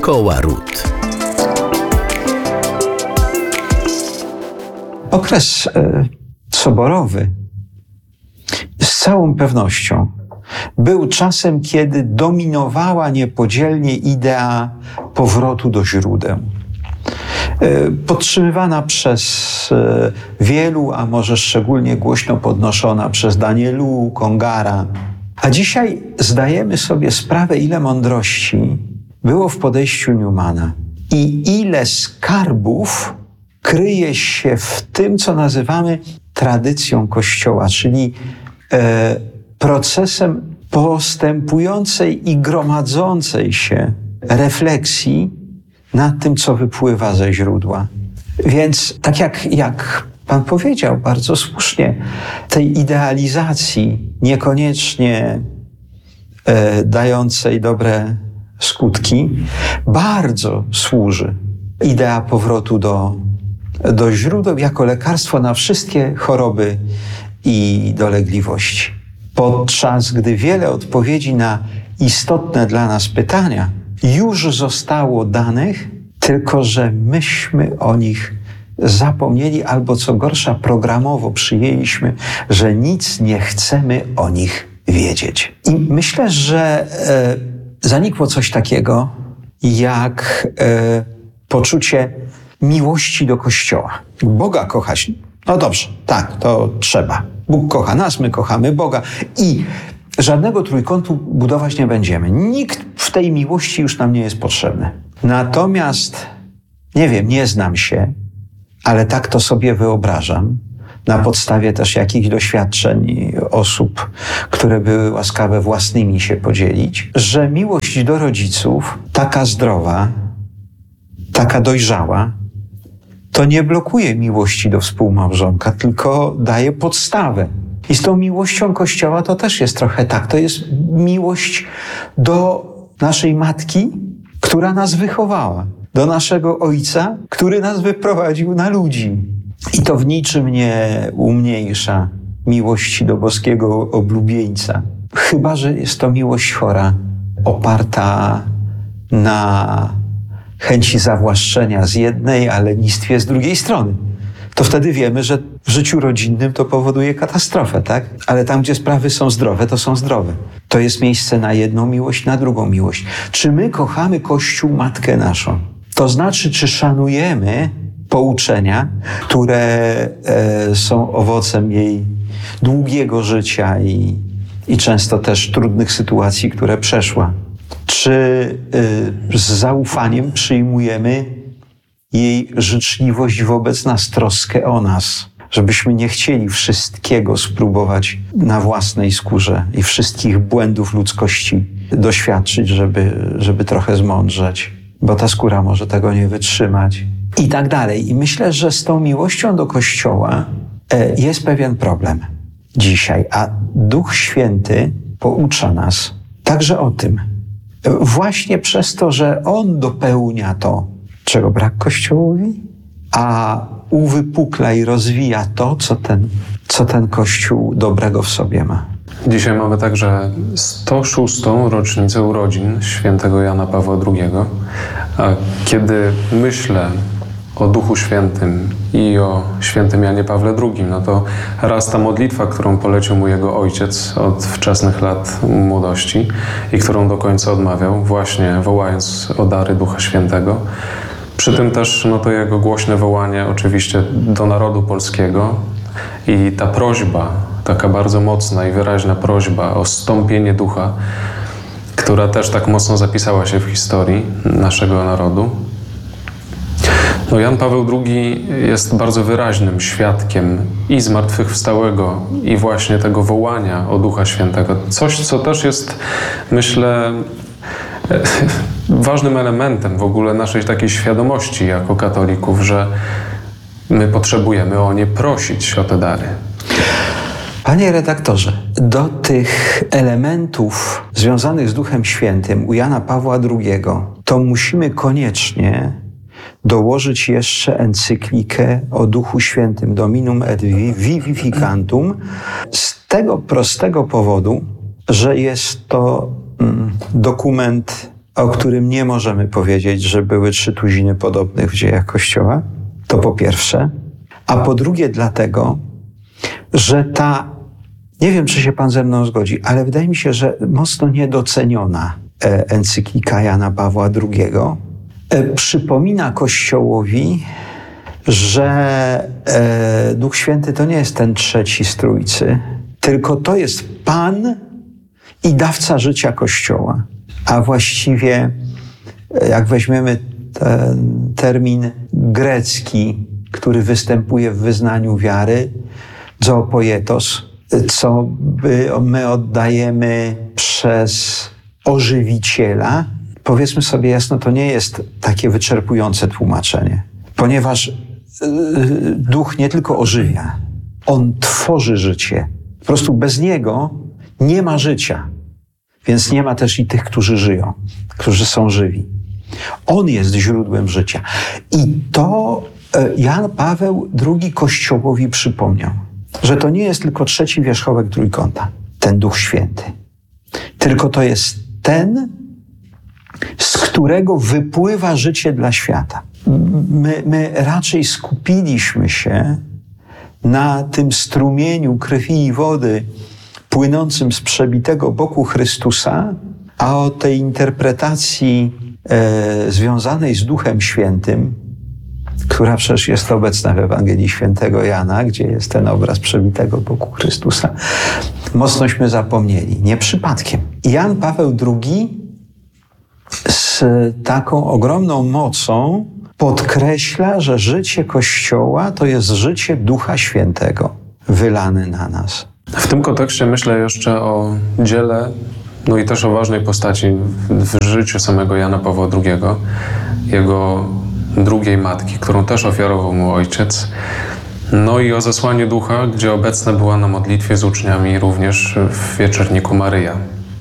Szkoła Ród. Okres soborowy z całą pewnością był czasem, kiedy dominowała niepodzielnie idea powrotu do źródeł. Podtrzymywana przez wielu, a może szczególnie głośno podnoszona przez Danielu Kongara. A dzisiaj zdajemy sobie sprawę, ile mądrości było w podejściu Newmana i ile skarbów kryje się w tym, co nazywamy tradycją Kościoła, czyli procesem postępującej i gromadzącej się refleksji nad tym, co wypływa ze źródła. Więc tak jak Pan powiedział bardzo słusznie, tej idealizacji niekoniecznie dającej dobre skutki bardzo służy idea powrotu do źródeł jako lekarstwo na wszystkie choroby i dolegliwości. Podczas gdy wiele odpowiedzi na istotne dla nas pytania już zostało danych, tylko że myśmy o nich zapomnieli albo co gorsza programowo przyjęliśmy, że nic nie chcemy o nich wiedzieć. I myślę, że zanikło coś takiego jak poczucie miłości do Kościoła. Boga kochać. No dobrze, tak, to trzeba. Bóg kocha nas, my kochamy Boga i żadnego trójkątu budować nie będziemy. Nikt w tej miłości już nam nie jest potrzebny. Natomiast, nie wiem, nie znam się, ale tak to sobie wyobrażam, na podstawie też jakichś doświadczeń osób, które były łaskawe własnymi się podzielić, że miłość do rodziców, taka zdrowa, taka dojrzała, to nie blokuje miłości do współmałżonka, tylko daje podstawę. I z tą miłością Kościoła to też jest trochę tak. To jest miłość do naszej matki, która nas wychowała, do naszego ojca, który nas wyprowadził na ludzi. I to w niczym nie umniejsza miłości do boskiego oblubieńca. Chyba że jest to miłość chora, oparta na chęci zawłaszczenia z jednej, a lenistwie z drugiej strony. To wtedy wiemy, że w życiu rodzinnym to powoduje katastrofę, tak? Ale tam, gdzie sprawy są zdrowe, to są zdrowe. To jest miejsce na jedną miłość, na drugą miłość. Czy my kochamy Kościół, Matkę naszą? To znaczy, czy szanujemy pouczenia, które są owocem jej długiego życia i często też trudnych sytuacji, które przeszła? Czy z zaufaniem przyjmujemy jej życzliwość wobec nas, troskę o nas, żebyśmy nie chcieli wszystkiego spróbować na własnej skórze i wszystkich błędów ludzkości doświadczyć, żeby trochę zmądrzeć, bo ta skóra może tego nie wytrzymać i tak dalej. I myślę, że z tą miłością do Kościoła jest pewien problem dzisiaj, a Duch Święty poucza nas także o tym, właśnie przez to, że On dopełnia to, czego brak Kościołowi, a uwypukla i rozwija to, co ten Kościół dobrego w sobie ma. Dzisiaj mamy także 106. rocznicę urodzin świętego Jana Pawła II. A kiedy myślę o Duchu Świętym i o świętym Janie Pawle II, no to raz ta modlitwa, którą polecił mu jego ojciec od wczesnych lat młodości i którą do końca odmawiał, właśnie wołając o dary Ducha Świętego. Przy tym też to jego głośne wołanie oczywiście do narodu polskiego i ta prośba, taka bardzo mocna i wyraźna prośba o zstąpienie ducha, która też tak mocno zapisała się w historii naszego narodu. Jan Paweł II jest bardzo wyraźnym świadkiem i zmartwychwstałego, i właśnie tego wołania o Ducha Świętego. Coś, co też jest, myślę, ważnym elementem w ogóle naszej takiej świadomości jako katolików, że my potrzebujemy o nie prosić, o te dary. Panie redaktorze, do tych elementów związanych z Duchem Świętym u Jana Pawła II to musimy koniecznie dołożyć jeszcze encyklikę o Duchu Świętym Dominum et Vivificantum z tego prostego powodu, że jest to dokument o którym nie możemy powiedzieć, że były 3 tuziny podobnych w dziejach Kościoła. To po pierwsze. A po drugie dlatego, że nie wiem, czy się pan ze mną zgodzi, ale wydaje mi się, że mocno niedoceniona encyklika Jana Pawła II przypomina Kościołowi, że Duch Święty to nie jest ten trzeci z Trójcy, tylko to jest Pan i dawca życia Kościoła. A właściwie, jak weźmiemy ten termin grecki, który występuje w wyznaniu wiary, zopoietos, co my oddajemy przez ożywiciela, powiedzmy sobie jasno, to nie jest takie wyczerpujące tłumaczenie, ponieważ Duch nie tylko ożywia, On tworzy życie. Po prostu bez Niego nie ma życia, więc nie ma też i tych, którzy żyją, którzy są żywi. On jest źródłem życia. I to Jan Paweł II Kościołowi przypomniał, że to nie jest tylko trzeci wierzchołek trójkąta, ten Duch Święty, tylko to jest ten, z którego wypływa życie dla świata. My raczej skupiliśmy się na tym strumieniu krwi i wody płynącym z przebitego boku Chrystusa, a o tej interpretacji związanej z Duchem Świętym, która przecież jest obecna w Ewangelii Świętego Jana, gdzie jest ten obraz przebitego boku Chrystusa, mocnośmy zapomnieli. Nie przypadkiem. Jan Paweł II z taką ogromną mocą podkreśla, że życie Kościoła to jest życie Ducha Świętego wylane na nas. W tym kontekście myślę jeszcze o dziele, no i też o ważnej postaci w życiu samego Jana Pawła II, jego drugiej matki, którą też ofiarował mu ojciec. No i o zesłaniu Ducha, gdzie obecna była na modlitwie z uczniami również w wieczorniku Maryja.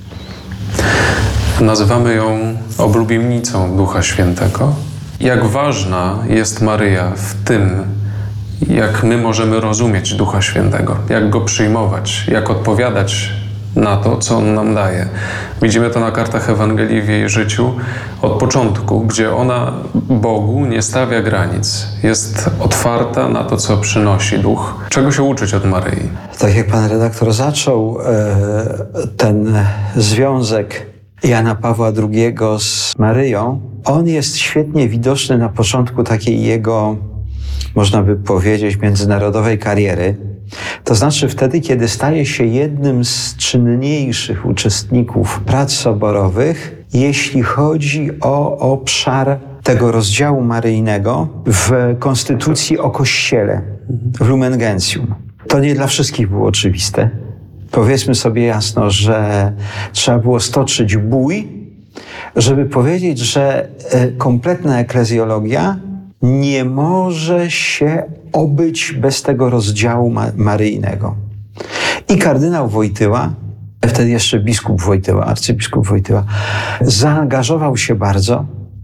Nazywamy ją oblubienicą Ducha Świętego. Jak ważna jest Maryja w tym, jak my możemy rozumieć Ducha Świętego, jak Go przyjmować, jak odpowiadać na to, co On nam daje. Widzimy to na kartach Ewangelii w jej życiu od początku, gdzie ona Bogu nie stawia granic. Jest otwarta na to, co przynosi Duch. Czego się uczyć od Maryi? Tak jak pan redaktor zaczął ten związek Jana Pawła II z Maryją, on jest świetnie widoczny na początku takiej jego, można by powiedzieć, międzynarodowej kariery. To znaczy wtedy, kiedy staje się jednym z czynniejszych uczestników prac soborowych, jeśli chodzi o obszar tego rozdziału maryjnego w Konstytucji o Kościele, w Lumen Gentium. To nie dla wszystkich było oczywiste. Powiedzmy sobie jasno, że trzeba było stoczyć bój, żeby powiedzieć, że kompletna eklezjologia nie może się obyć bez tego rozdziału maryjnego. I kardynał Wojtyła, wtedy jeszcze biskup Wojtyła, arcybiskup Wojtyła, zaangażował się bardzo,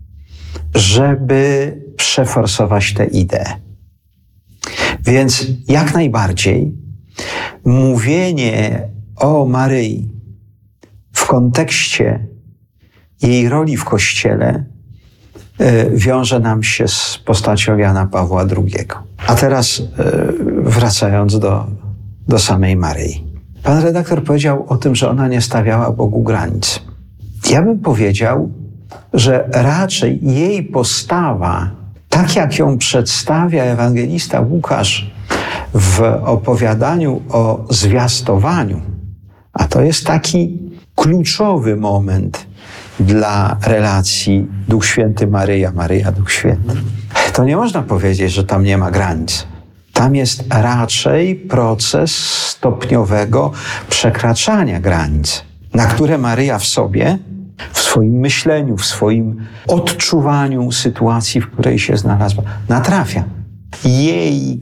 żeby przeforsować tę ideę. Więc jak najbardziej mówienie o Maryi w kontekście jej roli w Kościele wiąże nam się z postacią Jana Pawła II. A teraz wracając do samej Maryi. Pan redaktor powiedział o tym, że ona nie stawiała Bogu granic. Ja bym powiedział, że raczej jej postawa, tak jak ją przedstawia ewangelista Łukasz w opowiadaniu o zwiastowaniu, a to jest taki kluczowy moment dla relacji Duch Święty Maryja, Maryja Duch Święty. To nie można powiedzieć, że tam nie ma granic. Tam jest raczej proces stopniowego przekraczania granic, na które Maryja w sobie, w swoim myśleniu, w swoim odczuwaniu sytuacji, w której się znalazła, natrafia. Jej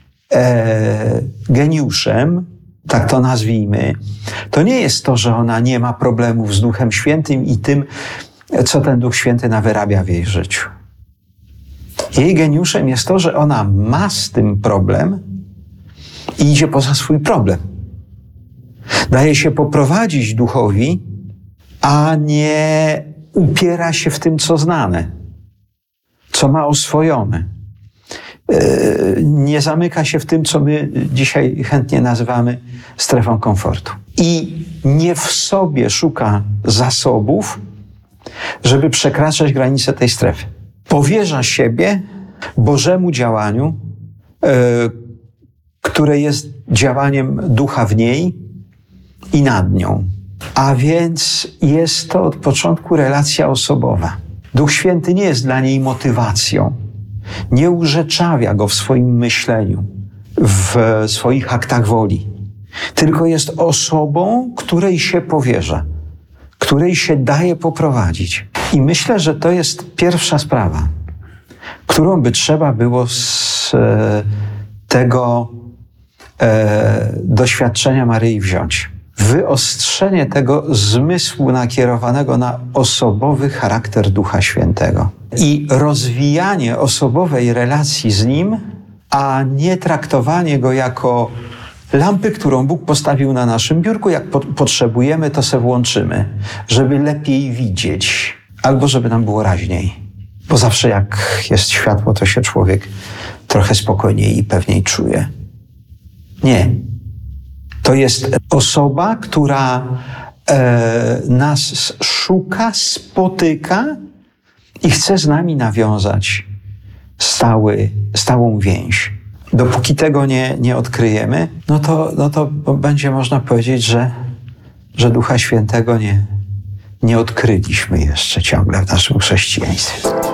geniuszem, tak to nazwijmy, to nie jest to, że ona nie ma problemów z Duchem Świętym i tym, co ten Duch Święty nawyrabia w jej życiu. Jej geniuszem jest to, że ona ma z tym problem i idzie poza swój problem. Daje się poprowadzić Duchowi, a nie upiera się w tym, co znane, co ma oswojone. Nie zamyka się w tym, co my dzisiaj chętnie nazywamy strefą komfortu. I nie w sobie szuka zasobów, żeby przekraczać granice tej strefy. Powierza siebie Bożemu działaniu, które jest działaniem ducha w niej i nad nią. A więc jest to od początku relacja osobowa. Duch Święty nie jest dla niej motywacją. Nie urzeczawia go w swoim myśleniu, w swoich aktach woli. Tylko jest osobą, której się powierza, której się daje poprowadzić. I myślę, że to jest pierwsza sprawa, którą by trzeba było z tego doświadczenia Maryi wziąć. Wyostrzenie tego zmysłu nakierowanego na osobowy charakter Ducha Świętego i rozwijanie osobowej relacji z Nim, a nie traktowanie Go jako lampy, którą Bóg postawił na naszym biurku. Jak potrzebujemy, to se włączymy, żeby lepiej widzieć albo żeby nam było raźniej. Bo zawsze jak jest światło, to się człowiek trochę spokojniej i pewniej czuje. Nie. To jest osoba, która nas szuka, spotyka i chce z nami nawiązać stałą więź. Dopóki tego nie odkryjemy, no to będzie można powiedzieć, że Ducha Świętego nie odkryliśmy jeszcze ciągle w naszym chrześcijaństwie.